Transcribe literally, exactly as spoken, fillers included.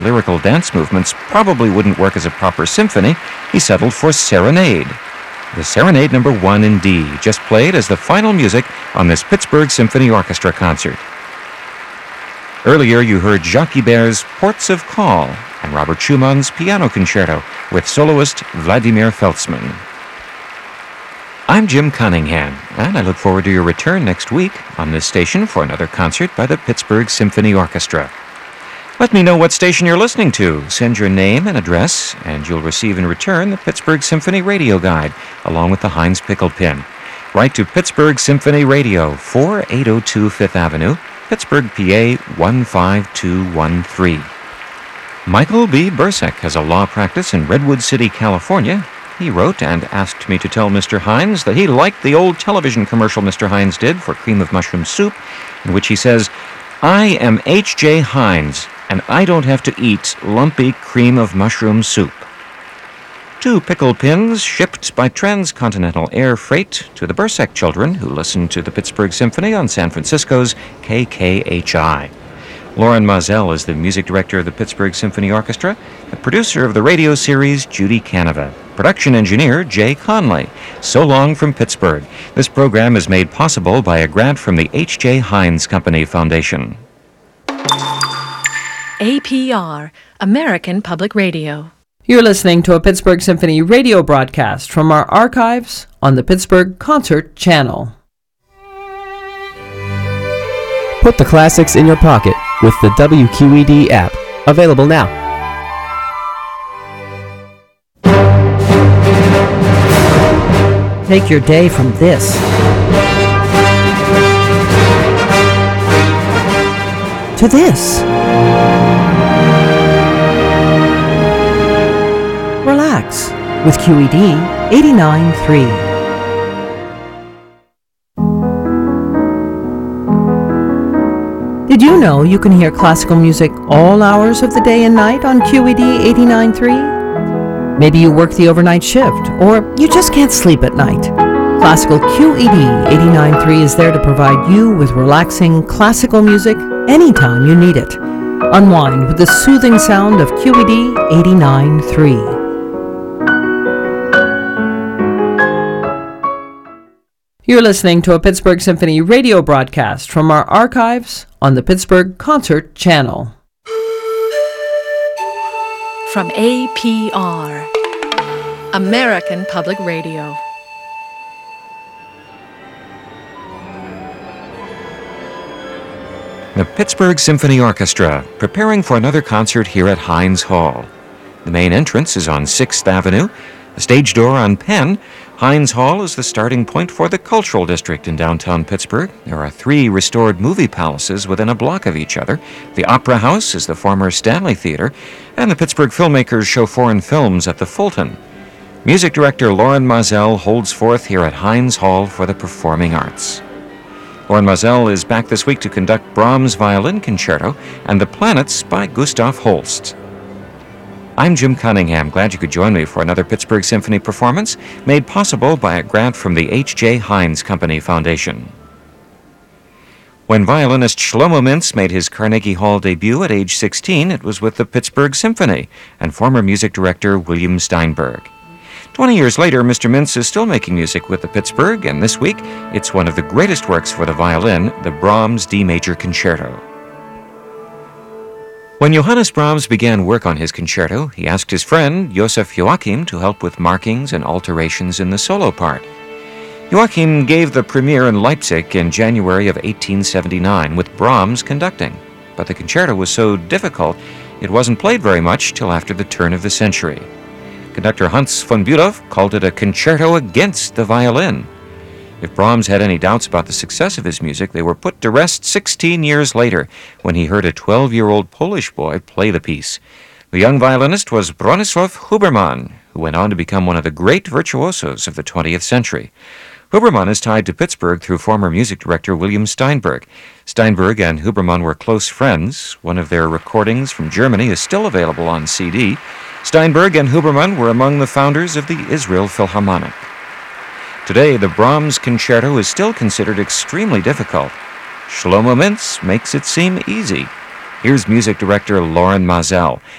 lyrical dance movements probably wouldn't work as a proper symphony, he settled for Serenade. The Serenade number one in D, just played as the final music on this Pittsburgh Symphony Orchestra concert. Earlier you heard Jacques Ibert's Ports of Call and Robert Schumann's Piano Concerto with soloist Vladimir Feltzman. I'm Jim Cunningham, and I look forward to your return next week on this station for another concert by the Pittsburgh Symphony Orchestra. Let me know what station you're listening to. Send your name and address, and you'll receive in return the Pittsburgh Symphony Radio Guide, along with the Heinz Pickle Pin. Write to Pittsburgh Symphony Radio, forty-eight oh two Fifth Avenue, Pittsburgh, P A one five two one three. Michael B. Bursek has a law practice in Redwood City, California. He wrote and asked me to tell Mister Heinz that he liked the old television commercial Mister Heinz did for cream of mushroom soup, in which he says, "I am H J Heinz, and I don't have to eat lumpy cream of mushroom soup." Two pickle pins shipped by transcontinental air freight to the Bursek children who listen to the Pittsburgh Symphony on San Francisco's K K H I. Lauren Mazel is the music director of the Pittsburgh Symphony Orchestra, the producer of the radio series Judy Canova, production engineer Jay Conley. So long from Pittsburgh. This program is made possible by a grant from the H J Heinz Company Foundation. A P R, American Public Radio. You're listening to a Pittsburgh Symphony radio broadcast from our archives on the Pittsburgh Concert Channel. Put the classics in your pocket with the W Q E D app, available now. Take your day from this to this. Relax with Q E D eighty-nine point three. Did you know you can hear classical music all hours of the day and night on Q E D eighty-nine point three? Maybe you work the overnight shift, or you just can't sleep at night. Classical Q E D eighty-nine point three is there to provide you with relaxing classical music anytime you need it. Unwind with the soothing sound of Q E D eighty-nine point three. You're listening to a Pittsburgh Symphony radio broadcast from our archives on the Pittsburgh Concert Channel. From A P R, American Public Radio. The Pittsburgh Symphony Orchestra, preparing for another concert here at Heinz Hall. The main entrance is on sixth Avenue, the stage door on Penn. Heinz Hall is the starting point for the Cultural District in downtown Pittsburgh. There are three restored movie palaces within a block of each other. The Opera House is the former Stanley Theater, and the Pittsburgh filmmakers show foreign films at the Fulton. Music director Lauren Mazel holds forth here at Heinz Hall for the Performing Arts. Lauren Mazel is back this week to conduct Brahms' Violin Concerto and The Planets by Gustav Holst. I'm Jim Cunningham. Glad you could join me for another Pittsburgh Symphony performance made possible by a grant from the H J Heinz Company Foundation. When violinist Shlomo Mintz made his Carnegie Hall debut at age sixteen, it was with the Pittsburgh Symphony and former music director William Steinberg. Twenty years later, Mister Mintz is still making music with the Pittsburgh, and this week it's one of the greatest works for the violin, the Brahms D Major Concerto. When Johannes Brahms began work on his concerto, he asked his friend Joseph Joachim to help with markings and alterations in the solo part. Joachim gave the premiere in Leipzig in January of eighteen seventy-nine with Brahms conducting, but the concerto was so difficult it wasn't played very much till after the turn of the century. Conductor Hans von Bülow called it a concerto against the violin. If Brahms had any doubts about the success of his music, they were put to rest sixteen years later when he heard a twelve-year-old Polish boy play the piece. The young violinist was Bronisław Huberman, who went on to become one of the great virtuosos of the twentieth century. Huberman is tied to Pittsburgh through former music director William Steinberg. Steinberg and Huberman were close friends. One of their recordings from Germany is still available on C D. Steinberg and Huberman were among the founders of the Israel Philharmonic. Today, the Brahms Concerto is still considered extremely difficult. Shlomo Mintz makes it seem easy. Here's music director Lauren Mazel